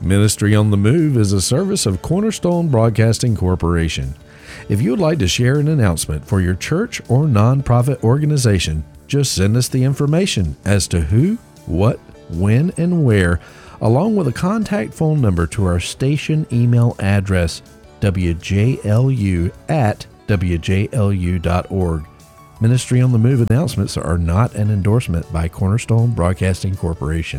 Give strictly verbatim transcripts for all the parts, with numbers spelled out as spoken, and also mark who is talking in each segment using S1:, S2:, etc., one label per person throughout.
S1: Ministry on the Move is a service of Cornerstone Broadcasting Corporation. If you would like to share an announcement for your church or nonprofit organization, just send us the information as to who, what, when, and where, along with a contact phone number to our station email address, w j l u at w j l u dot org. Ministry on the Move announcements are not an endorsement by Cornerstone Broadcasting Corporation.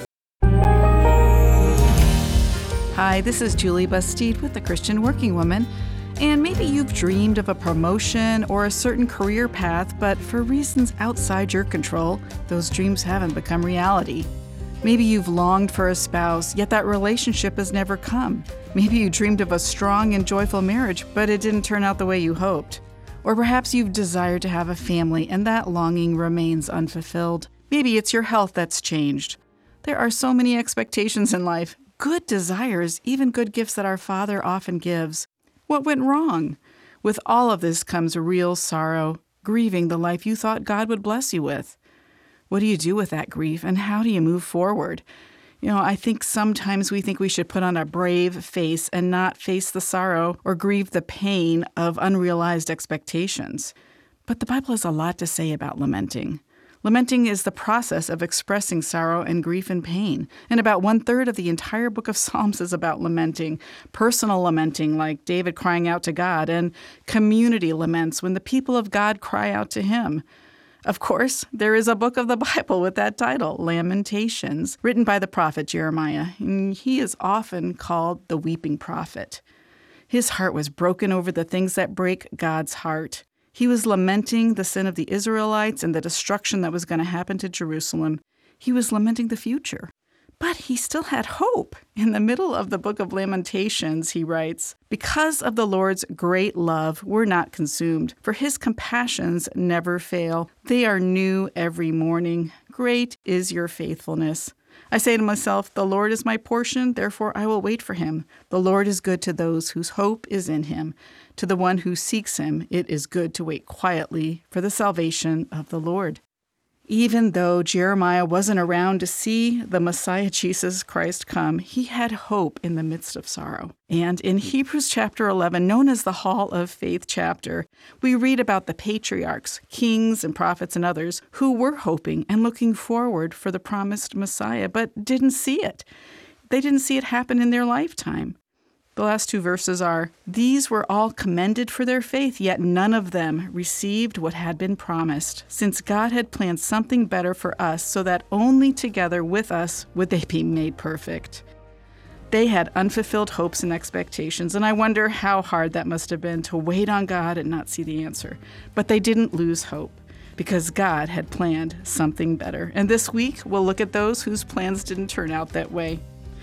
S2: Hi, this is Julie Bastide with the Christian Working Woman. And maybe you've dreamed of a promotion or a certain career path, but for reasons outside your control, those dreams haven't become reality. Maybe you've longed for a spouse, yet that relationship has never come. Maybe you dreamed of a strong and joyful marriage, but it didn't turn out the way you hoped. Or perhaps you've desired to have a family, and that longing remains unfulfilled. Maybe it's your health that's changed. There are so many expectations in life, good desires, even good gifts that our Father often gives. What went wrong? With all of this comes real sorrow, grieving the life you thought God would bless you with. What do you do with that grief, and how do you move forward? You know, I think sometimes we think we should put on a brave face and not face the sorrow or grieve the pain of unrealized expectations. But the Bible has a lot to say about lamenting. Lamenting is the process of expressing sorrow and grief and pain. And about one-third of the entire book of Psalms is about lamenting. Personal lamenting, like David crying out to God, and community laments when the people of God cry out to him. Of course, there is a book of the Bible with that title, Lamentations, written by the prophet Jeremiah. And he is often called the weeping prophet. His heart was broken over the things that break God's heart. He was lamenting the sin of the Israelites and the destruction that was going to happen to Jerusalem. He was lamenting the future. But he still had hope. In the middle of the book of Lamentations, he writes, "Because of the Lord's great love, we're not consumed, for his compassions never fail. They are new every morning. Great is your faithfulness. I say to myself, the Lord is my portion, therefore I will wait for him. The Lord is good to those whose hope is in him. To the one who seeks him, it is good to wait quietly for the salvation of the Lord." Even though Jeremiah wasn't around to see the Messiah Jesus Christ come, he had hope in the midst of sorrow. And in Hebrews chapter eleven, known as the Hall of Faith chapter, we read about the patriarchs, kings and prophets and others who were hoping and looking forward for the promised Messiah, but didn't see it. They didn't see it happen in their lifetime. The last two verses are, "These were all commended for their faith, yet none of them received what had been promised, since God had planned something better for us, so that only together with us would they be made perfect." They had unfulfilled hopes and expectations, and I wonder how hard that must have been to wait on God and not see the answer. But they didn't lose hope, because God had planned something better. And this week, we'll look at those whose plans didn't turn out that way.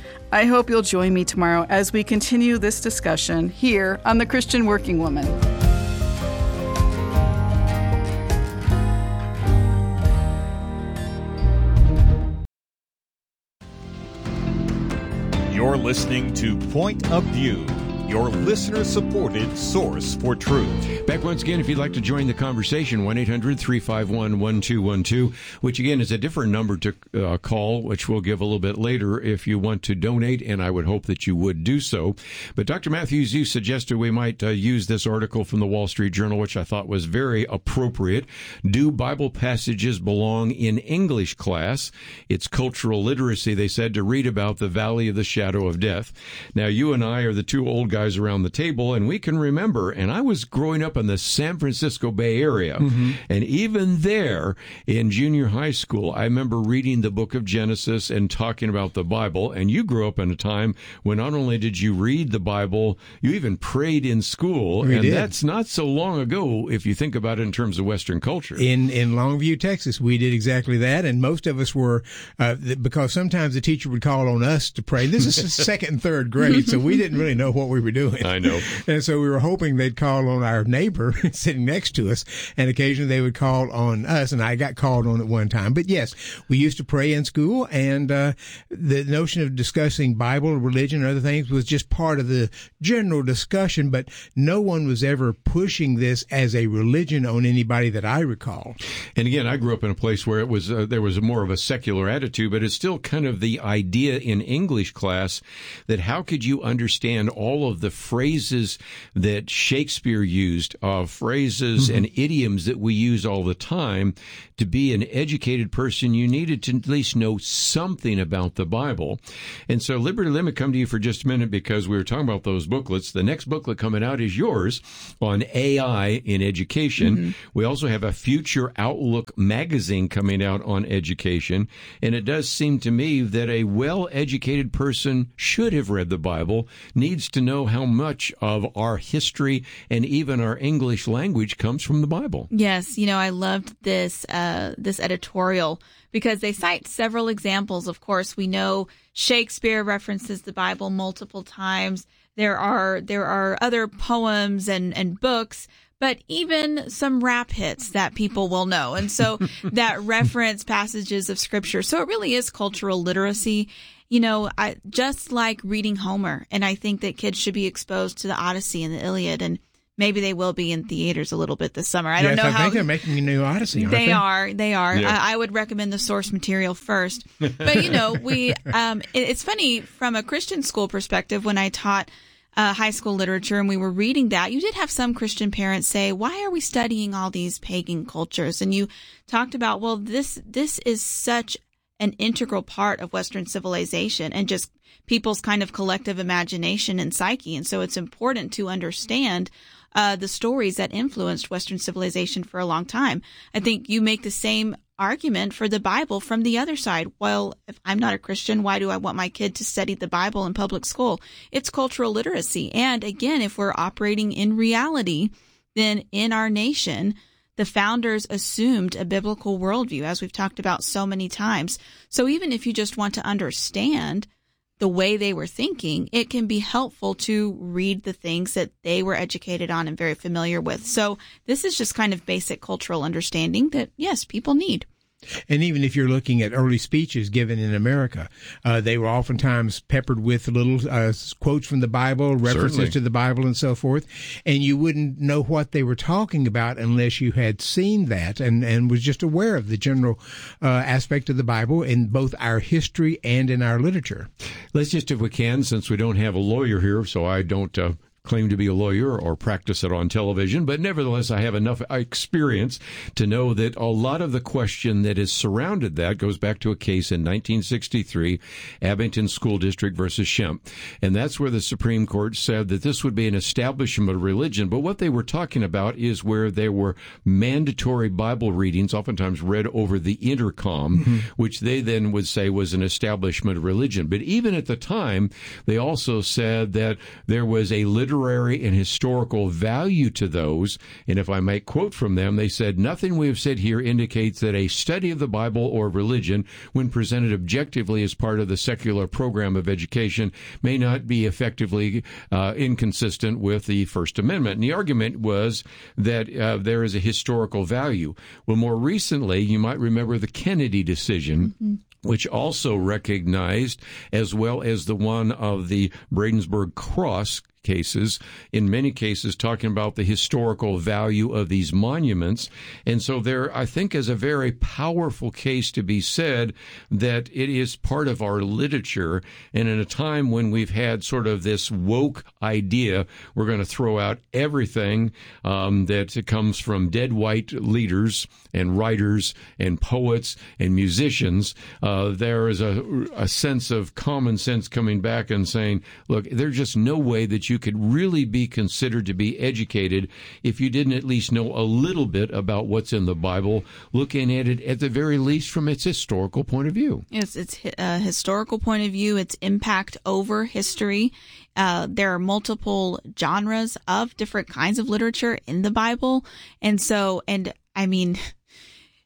S2: I hope you'll join me tomorrow as we continue this discussion here on The Christian Working Woman.
S3: You're listening to Point of View, your listener-supported source for truth.
S4: Back once again, if you'd like to join the conversation, one eight hundred three five one one two one two, which again is a different number to uh, call, which we'll give a little bit later if you want to donate, and I would hope that you would do so. But Doctor Matthews, you suggested we might uh, use this article from the Wall Street Journal, which I thought was very appropriate. Do Bible passages belong in English class? It's cultural literacy, they said, to read about the valley of the shadow of death. Now, you and I are the two old guys around the table, and we can remember, and I was growing up in the San Francisco Bay Area, mm-hmm. and even there in junior high school, I remember reading the book of Genesis and talking about the Bible, and you grew up in a time when not only did you read the Bible, you even prayed in school, we and did. That's not so long ago if you think about it in terms of Western culture.
S5: In in Longview, Texas, we did exactly that, and most of us were, uh, because sometimes the teacher would call on us to pray. This is second and third grade, so we didn't really know what we were were doing.
S4: I know.
S5: And so we were hoping they'd call on our neighbor sitting next to us, and occasionally they would call on us, and I got called on at one time. But yes, we used to pray in school, and uh, the notion of discussing Bible, religion, and other things was just part of the general discussion, but no one was ever pushing this as a religion on anybody that I recall.
S4: And again, I grew up in a place where it was uh, there was more of a secular attitude, but it's still kind of the idea in English class that how could you understand all of the phrases that Shakespeare used, uh, phrases mm-hmm. and idioms that we use all the time. To be an educated person, you needed to at least know something about the Bible. And so, Liberty, let me come to you for just a minute because we were talking about those booklets. The next booklet coming out is yours on A I in education. Mm-hmm. We also have a Future Outlook magazine coming out on education. And it does seem to me that a well-educated person should have read the Bible, needs to know how much of our history and even our English language comes from the Bible.
S6: Yes, you know, I loved this uh, this editorial because they cite several examples. Of course, we know Shakespeare references the Bible multiple times. There are there are other poems and, and books, but even some rap hits that people will know. And so that reference passages of Scripture. So it really is cultural literacy. You know, I just like reading Homer, and I think that kids should be exposed to the Odyssey and the Iliad, and maybe they will be in theaters a little bit this summer. I
S5: yes,
S6: don't know
S5: I
S6: how.
S5: I think they're making a new Odyssey, aren't they?
S6: They are. They are.
S4: Yeah.
S6: I, I would recommend the source material first. But, you know, we. Um, it, it's funny from a Christian school perspective, when I taught uh, high school literature and we were reading that, you did have some Christian parents say, why are we studying all these pagan cultures? And you talked about, well, this this is such an integral part of Western civilization and just people's kind of collective imagination and psyche. And so it's important to understand uh, the stories that influenced Western civilization for a long time. I think you make the same argument for the Bible from the other side. Well, if I'm not a Christian, why do I want my kid to study the Bible in public school? It's cultural literacy. And again, if we're operating in reality, then in our nation, the founders assumed a biblical worldview, as we've talked about so many times. So even if you just want to understand the way they were thinking, it can be helpful to read the things that they were educated on and very familiar with. So this is just kind of basic cultural understanding that, yes, people need.
S5: And even if you're looking at early speeches given in America, uh, they were oftentimes peppered with little uh, quotes from the Bible, references
S4: Certainly.
S5: to the Bible, and so forth. And you wouldn't know what they were talking about unless you had seen that and, and was just aware of the general uh, aspect of the Bible in both our history and in our literature.
S4: Let's just, if we can, since we don't have a lawyer here, so I don't uh, claim to be a lawyer or practice it on television, but nevertheless, I have enough experience to know that a lot of the question that has surrounded that goes back to a case in nineteen sixty-three, Abington School District versus Schempp. And that's where the Supreme Court said that this would be an establishment of religion. But what they were talking about is where there were mandatory Bible readings, oftentimes read over the intercom, mm-hmm. which they then would say was an establishment of religion. But even at the time, they also said that there was a literal literary and historical value to those. And if I might quote from them, they said, nothing we have said here indicates that a study of the Bible or religion, when presented objectively as part of the secular program of education, may not be effectively uh, inconsistent with the First Amendment. And the argument was that uh, there is a historical value. Well, more recently, you might remember the Kennedy decision, mm-hmm. which also recognized, as well as the one of the Bladensburg Cross cases, in many cases talking about the historical value of these monuments. And so there, I think, is a very powerful case to be said that it is part of our literature. And in a time when we've had sort of this woke idea, we're going to throw out everything um, that comes from dead white leaders and writers and poets and musicians. Uh, there is a, a sense of common sense coming back and saying, look, there's just no way that you could really be considered to be educated if you didn't at least know a little bit about what's in the Bible, looking at it at the very least from its historical point of view.
S6: Yes, it's a historical point of view, its impact over history. Uh, there are multiple genres of different kinds of literature in the Bible. And so, and I mean,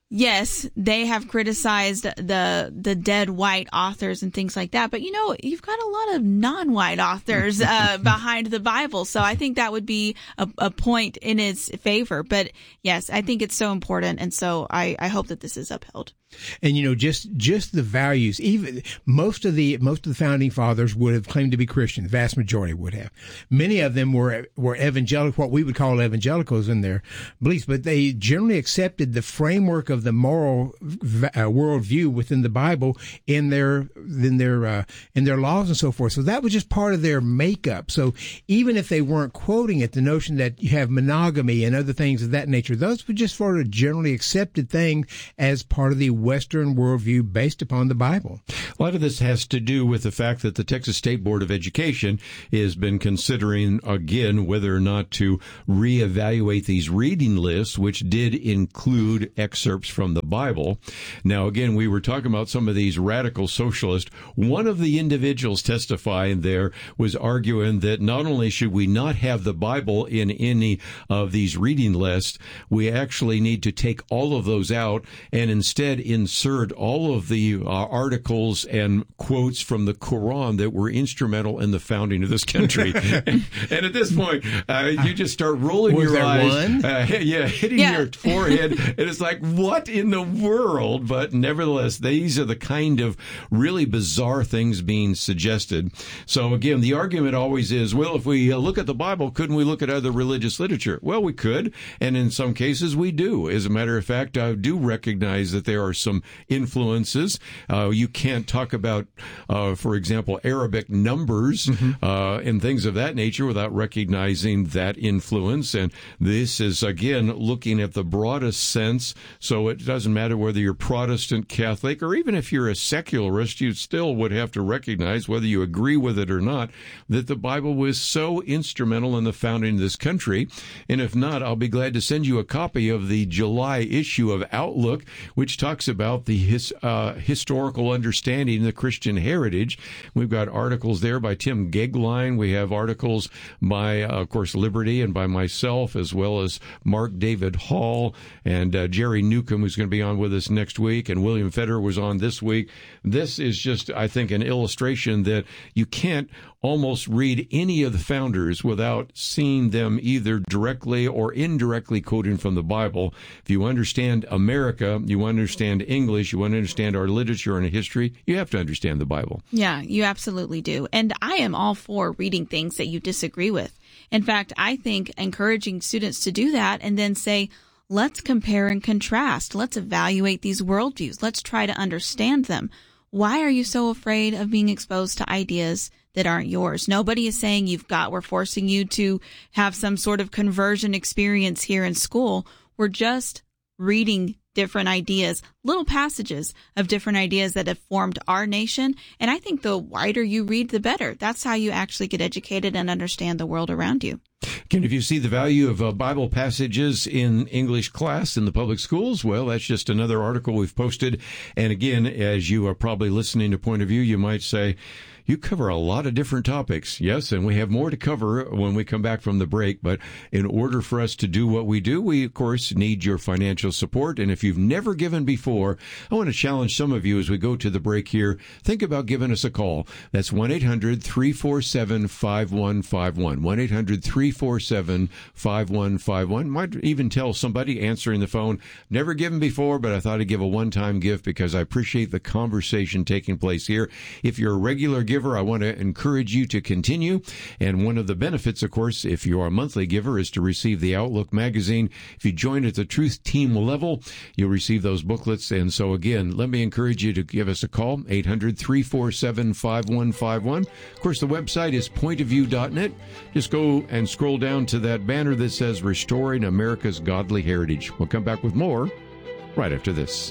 S6: yes, they have criticized the the dead white authors and things like that. But, you know, you've got a lot of non-white authors uh, behind the Bible. So I think that would be a, a point in its favor. But, yes, I think it's so important. And so I, I hope that this is upheld.
S5: And, you know, just just the values, even most of the most of the founding fathers would have claimed to be Christian. The vast majority would have. Many of them were were evangelical, what we would call evangelicals in their beliefs, but they generally accepted the framework of the moral uh, worldview within the Bible in their in their uh, in their laws and so forth. So that was just part of their makeup. So even if they weren't quoting it, the notion that you have monogamy and other things of that nature, those were just sort of generally accepted things as part of the Western worldview based upon the Bible.
S4: A lot of this has to do with the fact that the Texas State Board of Education has been considering, again, whether or not to reevaluate these reading lists, which did include excerpts from the Bible. Now, again, we were talking about some of these radical socialists. One of the individuals testifying there was arguing that not only should we not have the Bible in any of these reading lists, we actually need to take all of those out and instead insert all of the uh, articles and quotes from the Quran that were instrumental in the founding of this country. and, and at this point, uh, you just start rolling
S5: Was
S4: your
S5: there
S4: eyes.
S5: one?
S4: Uh, yeah, hitting
S6: Yeah.
S4: your forehead. And it's like, what in the world? But nevertheless, these are the kind of really bizarre things being suggested. So again, the argument always is, well, if we uh, look at the Bible, couldn't we look at other religious literature? Well, we could. And in some cases, we do. As a matter of fact, I do recognize that there are some influences. Uh, you can't talk about, uh, for example, Arabic numbers mm-hmm. uh, and things of that nature without recognizing that influence. And this is, again, looking at the broadest sense. So it doesn't matter whether you're Protestant, Catholic, or even if you're a secularist, you still would have to recognize, whether you agree with it or not, that the Bible was so instrumental in the founding of this country. And if not, I'll be glad to send you a copy of the July issue of Outlook, which talks about the his, uh, historical understanding of the Christian heritage. We've got articles there by Tim Gegline. We have articles by, uh, of course, Liberty and by myself, as well as Mark David Hall and uh, Jerry Newcomb, who's going to be on with us next week, and William Federer was on this week. This is just, I think, an illustration that you can't almost read any of the founders without seeing them either directly or indirectly quoting from the Bible. If you understand America, you understand English, you understand our literature and history, you have to understand the Bible.
S6: Yeah, you absolutely do. And I am all for reading things that you disagree with. In fact, I think encouraging students to do that and then say, let's compare and contrast. Let's evaluate these worldviews. Let's try to understand them. Why are you so afraid of being exposed to ideas that aren't yours? Nobody is saying you've got, we're forcing you to have some sort of conversion experience here in school. We're just reading different ideas, little passages of different ideas that have formed our nation. And I think the wider you read, the better. That's how you actually get educated and understand the world around you.
S4: Ken, if you see the value of uh, Bible passages in English class in the public schools, well, that's just another article we've posted. And again, as you are probably listening to Point of View, you might say, you cover a lot of different topics. Yes, and we have more to cover when we come back from the break. But in order for us to do what we do, we, of course, need your financial support. And if you've never given before, I want to challenge some of you as we go to the break here. Think about giving us a call. That's one eight hundred three four seven five one five one. one eight hundred three four seven five one five one. Might even tell somebody answering the phone, never given before, but I thought I'd give a one-time gift because I appreciate the conversation taking place here. If you're a regular giver, I want to encourage you to continue. And one of the benefits, of course, if you are a monthly giver, is to receive the Outlook magazine. If you join at the Truth Team level, you'll receive those booklets. And so, again, let me encourage you to give us a call, eight hundred three four seven five one five one. Of course, the website is point of view dot net. Just go and scroll down to that banner that says Restoring America's Godly Heritage. We'll come back with more right after this.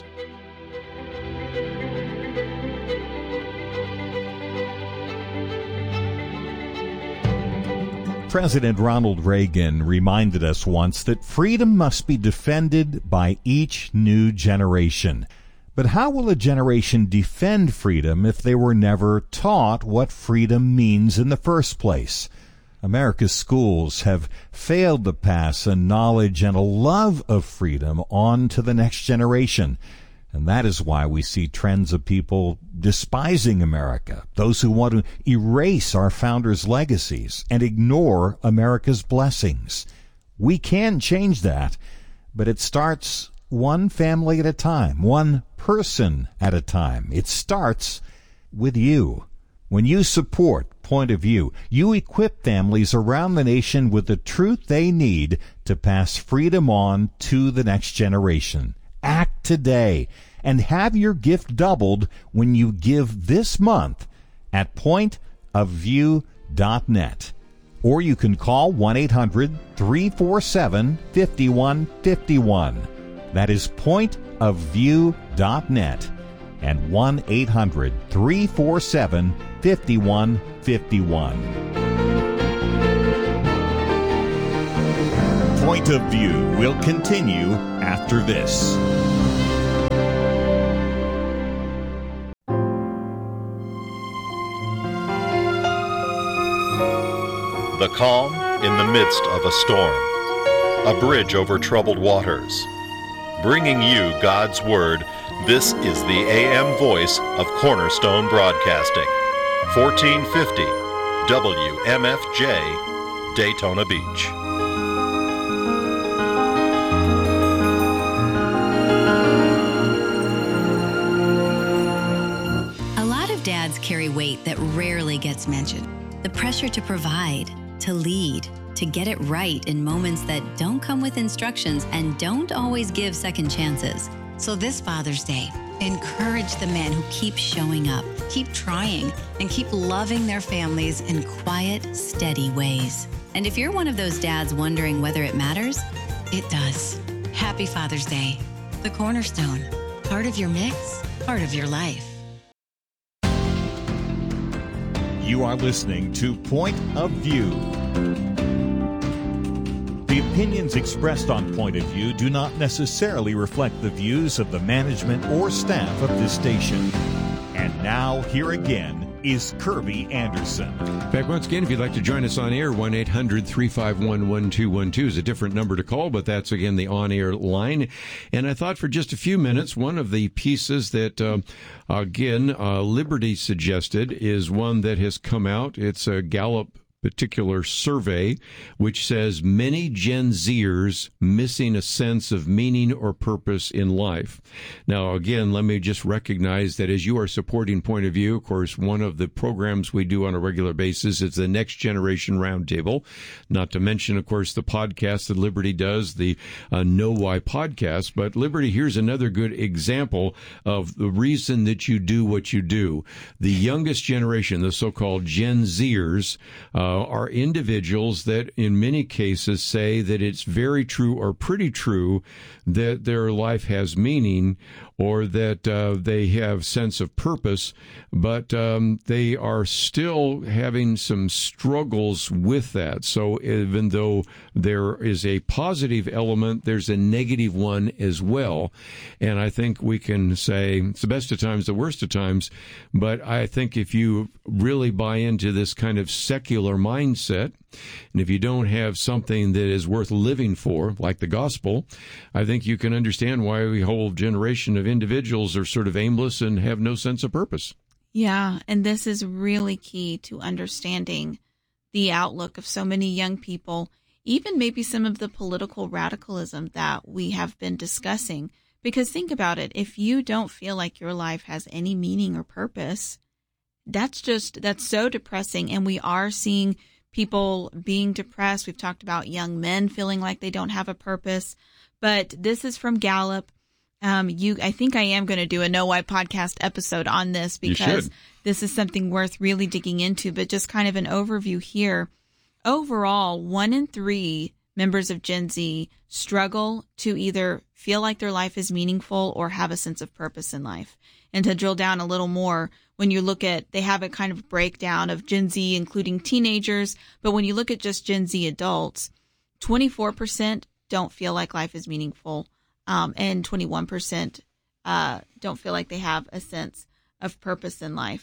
S7: President Ronald Reagan reminded us once that freedom must be defended by each new generation. But how will a generation defend freedom if they were never taught what freedom means in the first place? America's schools have failed to pass a knowledge and a love of freedom on to the next generation. And that is why we see trends of people despising America, those who want to erase our founders' legacies and ignore America's blessings. We can change that, but it starts one family at a time, one person at a time. It starts with you. When you support Point of View, you equip families around the nation with the truth they need to pass freedom on to the next generation. Act today and have your gift doubled when you give this month at point of view dot net. Or you can call one eight hundred three four seven five one five one. That is point of view dot net and one eight hundred three four seven five one five one.
S3: Point of View will continue after this. The calm in the midst of a storm. A bridge over troubled waters. Bringing you God's Word, this is the A M voice of Cornerstone Broadcasting. fourteen fifty W M F J, Daytona Beach.
S8: A lot of dads carry weight that rarely gets mentioned. The pressure to provide, to lead, to get it right in moments that don't come with instructions and don't always give second chances. So this Father's Day, encourage the men who keep showing up, keep trying, and keep loving their families in quiet, steady ways. And if you're one of those dads wondering whether it matters, it does. Happy Father's Day. The Cornerstone. Part of your mix, part of your life.
S3: You are listening to Point of View.
S7: The opinions expressed on Point of View do not necessarily reflect the views of the management or staff of this station. And now, here again is Kirby Anderson.
S4: Back once again, if you'd like to join us on air, one eight hundred three five one one two one two is a different number to call, but that's, again, the on-air line. And I thought for just a few minutes, one of the pieces that, uh, again, uh, Liberty suggested is one that has come out. It's a Gallup particular survey, which says many Gen Zers missing a sense of meaning or purpose in life. Now, again, let me just recognize that as you are supporting Point of View, of course, one of the programs we do on a regular basis is the Next Generation Roundtable, not to mention, of course, the podcast that Liberty does, the uh, Know Why podcast. But Liberty, here's another good example of the reason that you do what you do. The youngest generation, the so-called Gen Zers, uh, are individuals that in many cases say that it's very true or pretty true that their life has meaning or that uh, they have sense of purpose, but um, they are still having some struggles with that. So even though there is a positive element, there's a negative one as well. And I think we can say it's the best of times, the worst of times, but I think if you really buy into this kind of secular mindset, and if you don't have something that is worth living for, like the gospel, I think you can understand why a whole generation of individuals are sort of aimless and have no sense of purpose.
S6: Yeah, and this is really key to understanding the outlook of so many young people, even maybe some of the political radicalism that we have been discussing. Because think about it, if you don't feel like your life has any meaning or purpose, that's just, that's so depressing. And we are seeing people being depressed. We've talked about young men feeling like they don't have a purpose. But this is from Gallup. Um, you, I think I am going to do a Know Why podcast episode on this because this is something worth really digging into. But just kind of an overview here. Overall, one in three members of Gen Z struggle to either feel like their life is meaningful or have a sense of purpose in life. And to drill down a little more, when you look at, they have a kind of breakdown of Gen Z, including teenagers. But when you look at just Gen Z adults, twenty-four percent don't feel like life is meaningful. Um, and twenty-one percent uh, don't feel like they have a sense of purpose in life.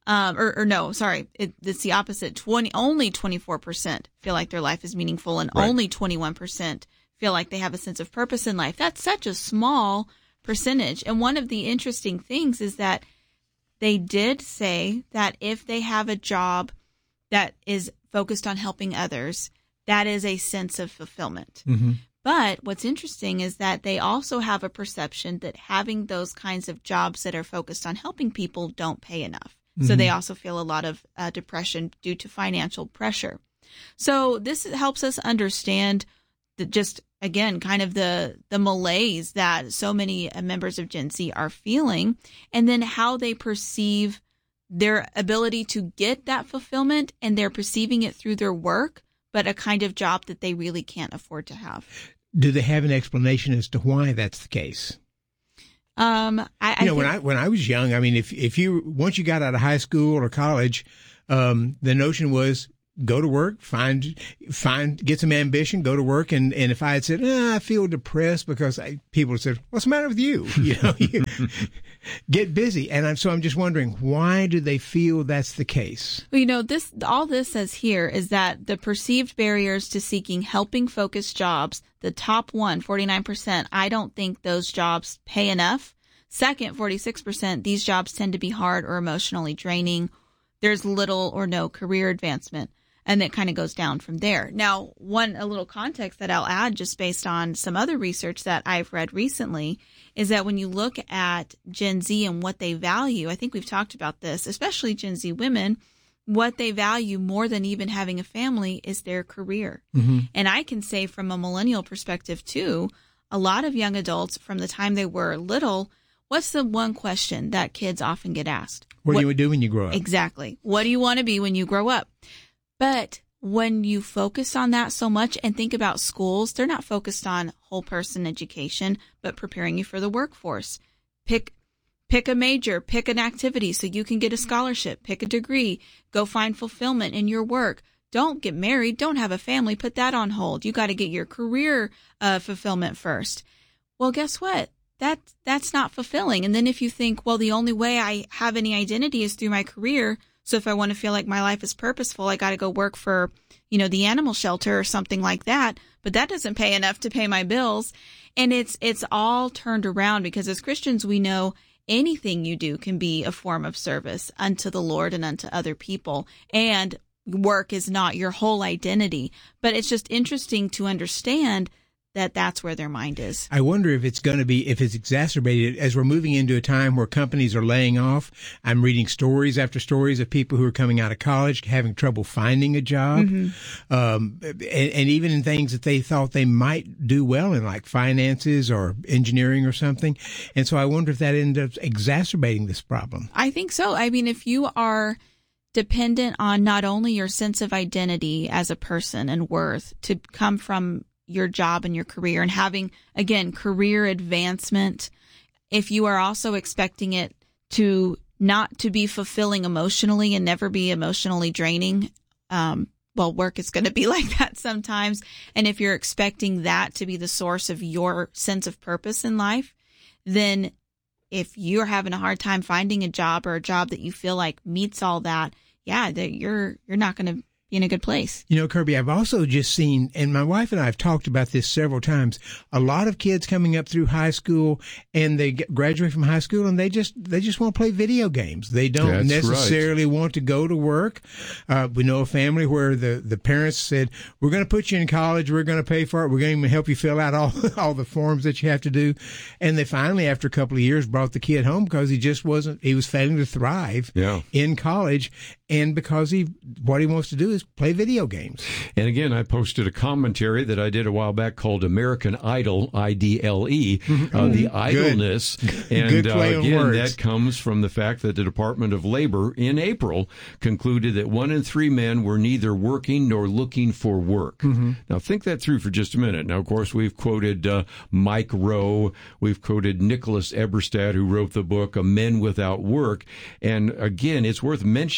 S6: Um, or, or no, sorry, it, it's the opposite. Twenty only twenty-four percent feel like their life is meaningful, and
S4: Right.
S6: only twenty-one percent feel like they have a sense of purpose in life. That's such a small percentage. And one of the interesting things is that they did say that if they have a job that is focused on helping others, that is a sense of fulfillment.
S5: Mm-hmm.
S6: But what's interesting is that they also have a perception that having those kinds of jobs that are focused on helping people don't pay enough. Mm-hmm. So they also feel a lot of uh, depression due to financial pressure. So this helps us understand the, just, again, kind of the, the malaise that so many members of Gen Z are feeling, and then how they perceive their ability to get that fulfillment, and they're perceiving it through their work, but a kind of job that they really can't afford to have.
S5: Do they have an explanation as to why that's the case?
S6: Um, I,
S5: you know,
S6: I
S5: when
S6: think,
S5: I when I was young, I mean, if if you once you got out of high school or college, um, the notion was go to work, find find get some ambition, go to work, and, and if I had said eh, I feel depressed because I, people said what's the matter with you? You know, you get busy, and I'm, so I'm just wondering why do they feel that's the case?
S6: well, you know, this all this says here is that the perceived barriers to seeking helping focused jobs, the top one, forty-nine percent, I don't think those jobs pay enough. Second, forty-six percent, these jobs tend to be hard or emotionally draining. There's little or no career advancement. And it kind of goes down from there. Now, one a little context that I'll add just based on some other research that I've read recently is that when you look at Gen Z and what they value, I think we've talked about this, especially Gen Z women, what they value more than even having a family is their career. Mm-hmm. And I can say from a millennial perspective too, a lot of young adults from the time they were little, what's the one question that kids often get asked?
S5: What,
S6: what
S5: do you do when you grow up?
S6: Exactly. What do you want to be when you grow up? But when you focus on that so much and think about schools, they're not focused on whole person education, but preparing you for the workforce. Pick pick a major, pick an activity so you can get a scholarship, pick a degree, go find fulfillment in your work. Don't get married, don't have a family, put that on hold. You got to get your career uh, fulfillment first. Well, guess what? That that's not fulfilling. And then if you think, well, the only way I have any identity is through my career, so if I want to feel like my life is purposeful, I got to go work for, you know, the animal shelter or something like that. But that doesn't pay enough to pay my bills. And it's it's all turned around because as Christians, we know anything you do can be a form of service unto the Lord and unto other people. And work is not your whole identity. But it's just interesting to understand that that's where their mind is.
S5: I wonder if it's going to be, if it's exacerbated as we're moving into a time where companies are laying off. I'm reading stories after stories of people who are coming out of college, having trouble finding a job. Mm-hmm. Um, and, and even in things that they thought they might do well in, like finances or engineering or something. And so I wonder if that ends up exacerbating this problem.
S6: I think so. I mean, if you are dependent on not only your sense of identity as a person and worth to come from your job and your career and having, again, career advancement, if you are also expecting it to not to be fulfilling emotionally and never be emotionally draining, um, well, work is going to be like that sometimes. And if you're expecting that to be the source of your sense of purpose in life, then if you're having a hard time finding a job or a job that you feel like meets all that, yeah, that you're you're not going to in a good place.
S5: You know, Kirby, I've also just seen, and my wife and I have talked about this several times, a lot of kids coming up through high school and they get, graduate from high school and they just they just want to play video games. They don't
S4: That's
S5: necessarily
S4: right.
S5: want to go to work. Uh, we know a family where the, the parents said, we're going to put you in college, we're going to pay for it, we're going to help you fill out all, all the forms that you have to do. And they finally, after a couple of years, brought the kid home because he just wasn't, he was failing to thrive
S4: yeah.
S5: in college. And because he, what he wants to do is play video games.
S4: And again, I posted a commentary that I did a while back called American Idol, I D L E, uh, the idleness. And
S5: Good
S4: uh,
S5: play on
S4: again,
S5: words.
S4: that comes from the fact that the Department of Labor in April concluded that one in three men were neither working nor looking for work. Mm-hmm. Now, think that through for just a minute. Now, of course, we've quoted uh, Mike Rowe. We've quoted Nicholas Eberstadt, who wrote the book, A Men Without Work. And again, it's worth mentioning these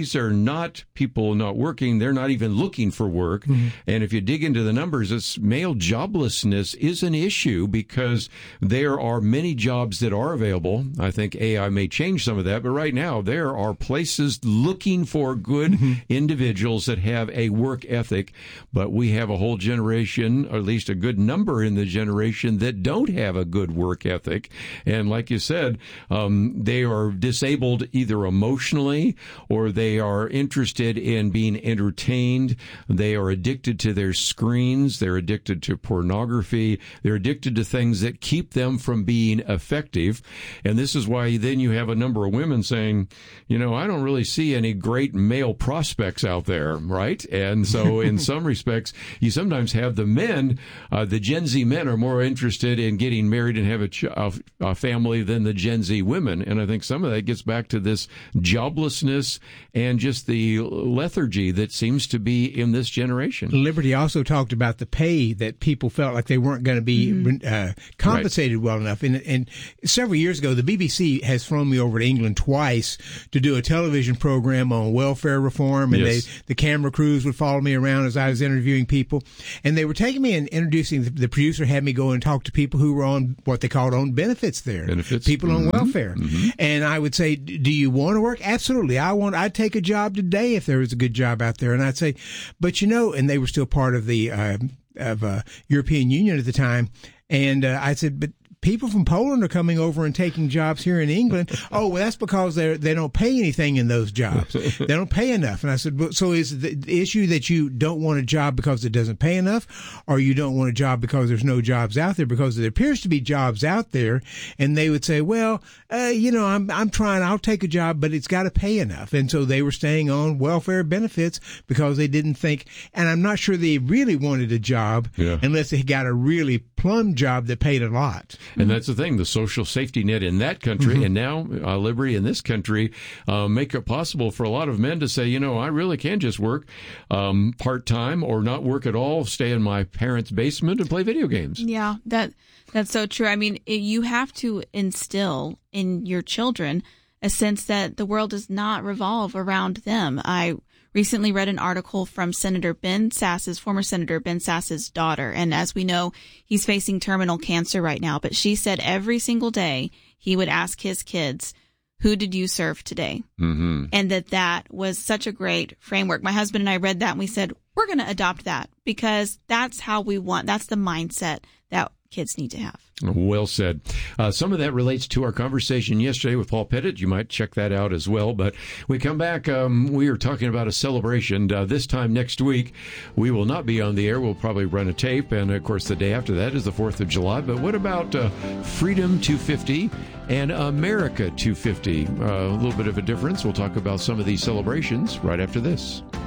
S4: these are not people not working. They're not even looking for work. Mm-hmm. And if you dig into the numbers, it's male joblessness is an issue because there are many jobs that are available. I think A I may change some of that, but right now there are places looking for good mm-hmm. individuals that have a work ethic, but we have a whole generation, or at least a good number in the generation, that don't have a good work ethic. And like you said, um, they are disabled either emotionally or they are interested in being entertained. They are addicted to their screens. They're addicted to pornography. They're addicted to things that keep them from being effective. And this is why then you have a number of women saying, you know, I don't really see any great male prospects out there, right? And so in some respects, you sometimes have the men, uh, the Gen Z men are more interested in getting married and have a, ch- a, a family than the Gen Z women. And I think some of that gets back to this joblessness and just the lethargy that seems to be in this generation.
S5: Liberty also talked about the pay that people felt like they weren't going to be mm-hmm. uh, compensated right. well enough. And, and several years ago, the B B C has flown me over to England twice to do a television program on welfare reform, and yes. they, the camera crews would follow me around as I was interviewing people. And they were taking me and introducing, the, the producer had me go and talk to people who were on what they called on benefits there.
S4: Benefits.
S5: People
S4: mm-hmm.
S5: on welfare. Mm-hmm. And I would say, do you want to work? Absolutely. I want, I'd take a job today if there was a good job out there. And I'd say, but you know, and they were still part of the, uh, of uh, European Union at the time. And uh, I said, but people from Poland are coming over and taking jobs here in England. Oh, well, that's because they they don't pay anything in those jobs. They don't pay enough. And I said, well, so is the issue that you don't want a job because it doesn't pay enough, or you don't want a job because there's no jobs out there? Because there appears to be jobs out there, and they would say, well, uh, you know, I'm I'm trying, I'll take a job, but it's got to pay enough. And so they were staying on welfare benefits because they didn't think, and I'm not sure they really wanted a job yeah. unless they got a really plum job that paid a lot.
S4: And that's the thing, the social safety net in that country mm-hmm. and now uh, Liberty in this country uh, make it possible for a lot of men to say, you know, I really can just work um, part-time or not work at all, stay in my parents' basement and play video games.
S6: Yeah, that that's so true. I mean, it, you have to instill in your children a sense that the world does not revolve around them. I recently read an article from Senator Ben Sass's, former Senator Ben Sass's daughter. And as we know, he's facing terminal cancer right now. But she said every single day he would ask his kids, who did you serve today? Mm-hmm. And that that was such a great framework. My husband and I read that and we said, we're going to adopt that because that's how we want, that's the mindset that kids need to have.
S4: Well said. Uh, some of that relates to our conversation yesterday with Paul Pettit. You might check that out as well. But we come back, um, we are talking about a celebration. Uh, this time next week, we will not be on the air. We'll probably run a tape. And, of course, the day after that is the fourth of July. But what about uh, Freedom two fifty and America two fifty? Uh, a little bit of a difference. We'll talk about some of these celebrations right after this.